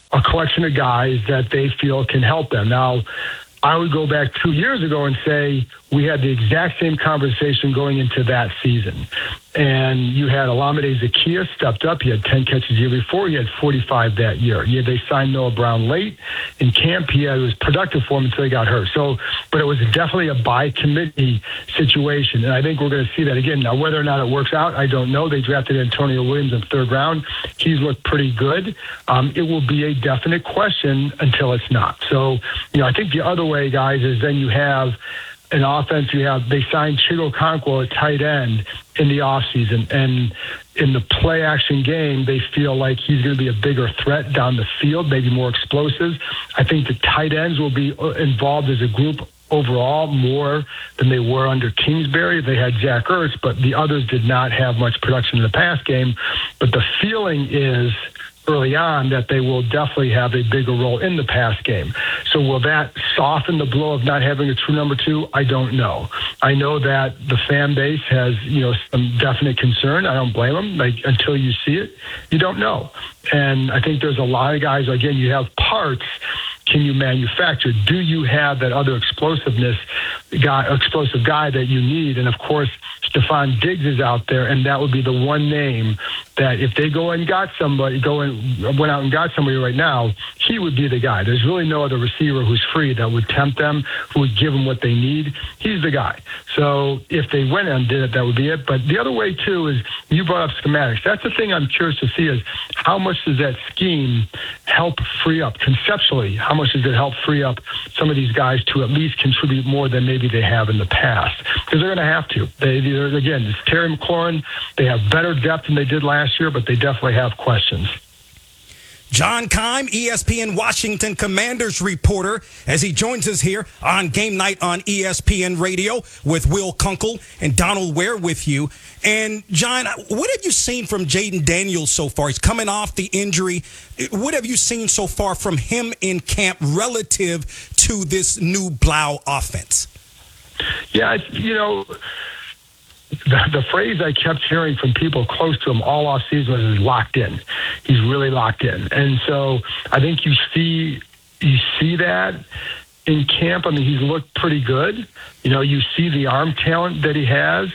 a collection of guys that they feel can help them. Now, I would go back 2 years ago and say we had the exact same conversation going into that season. And you had Olamide Zaccheaus stepped up. He had 10 catches the year before. He had 45 that year. Yeah, they signed Noah Brown late in camp. It was productive for him until he got hurt. So, but it was definitely a by committee situation. And I think we're going to see that again. Now, whether or not it works out, I don't know. They drafted Antonio Williams in the third round. He's looked pretty good. It will be a definite question until it's not. So, I think the other way, guys, is then you have an offense. They signed Chigo Okonkwo at tight end in the offseason, and in the play action game, they feel like he's going to be a bigger threat down the field, maybe more explosive. I think the tight ends will be involved as a group overall more than they were under Kingsbury. They had Zach Ertz, but the others did not have much production in the pass game. But the feeling is early on that they will definitely have a bigger role in the pass game. So will that soften the blow of not having a true number two? I don't know. I know that the fan base has, some definite concern. I don't blame them. Until you see it, you don't know. And I think there's a lot of guys, again, you have parts. Can you manufacture? Do you have that other explosive guy that you need? And of course, Stephon Diggs is out there, and that would be the one name that if they went out and got somebody right now, he would be the guy. There's really no other receiver who's free that would tempt them, who would give them what they need. He's the guy. So if they went and did it, that would be it. But the other way, too, is you brought up schematics. That's the thing I'm curious to see is how much does that scheme help free up conceptually? How much does it help free up some of these guys to at least contribute more than maybe they have in the past? Because they're going to have to. Again, it's Terry McLaurin. They have better depth than they did last year, but they definitely have questions. John Keim, ESPN Washington Commanders reporter, as he joins us here on Game Night on ESPN Radio with Will Kunkel and Donald Ware with you. And, John, what have you seen from Jayden Daniels so far? He's coming off the injury. What have you seen so far from him in camp relative to this new Blau offense? Yeah, the phrase I kept hearing from people close to him all off season was he's locked in. He's really locked in. And so I think you see that in camp. I mean, he's looked pretty good. You see the arm talent that he has.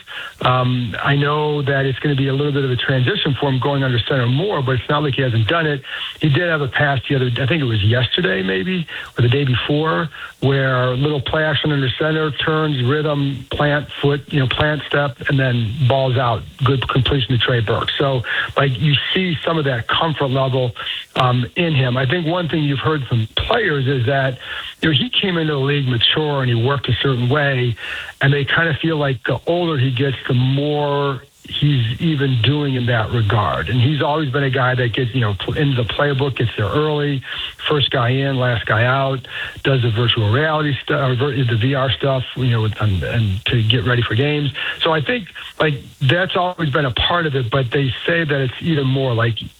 I know that it's going to be a little bit of a transition for him going under center more, but it's not like he hasn't done it. He did have a pass I think it was yesterday maybe, or the day before, where little play action under center, turns, rhythm, plant foot, plant step, and then balls out. Good completion to Trey Burke. So, you see some of that comfort level in him. I think one thing you've heard from players is that, he came into the league mature and he worked a certain way, and they kind of feel like the older he gets, the more he's even doing in that regard. And he's always been a guy that gets, into the playbook, gets there early, first guy in, last guy out, does the virtual reality stuff, or the VR stuff, and to get ready for games. So I think, that's always been a part of it, but they say that it's even more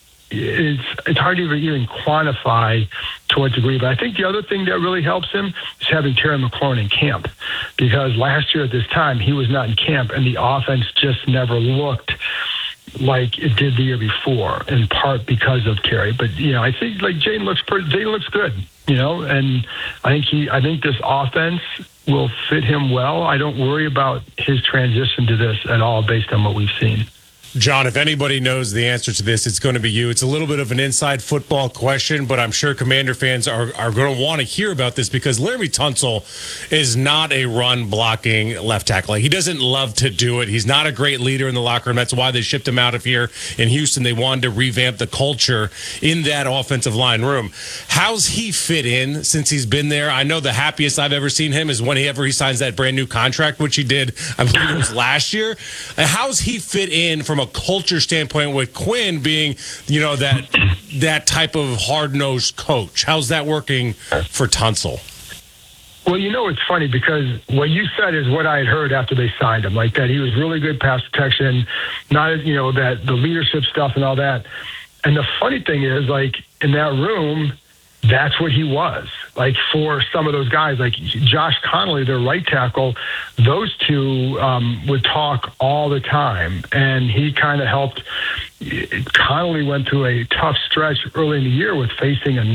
it's hard to even quantify to what degree. But I think the other thing that really helps him is having Terry McLaurin in camp, because last year at this time he was not in camp, and the offense just never looked like it did the year before, in part because of Terry. But I think Jayden looks good, and I think this offense will fit him well. I don't worry about his transition to this at all based on what we've seen. John, if anybody knows the answer to this, it's going to be you. It's a little bit of an inside football question, but I'm sure Commander fans are going to want to hear about this, because Laremy Tunsil is not a run-blocking left tackle. He doesn't love to do it. He's not a great leader in the locker room. That's why they shipped him out of here in Houston. They wanted to revamp the culture in that offensive line room. How's he fit in since he's been there? I know the happiest I've ever seen him is whenever he signs that brand-new contract, which he did, I believe it was last year. How's he fit in from a culture standpoint with Quinn being, that type of hard-nosed coach? How's that working for Tunsil? Well, it's funny, because what you said is what I had heard after they signed him, that he was really good pass protection, not, that the leadership stuff and all that. And the funny thing is, in that room, that's what he was. For some of those guys, Josh Connolly, their right tackle, those two would talk all the time. And he kind of helped. Connolly went through a tough stretch early in the year with facing a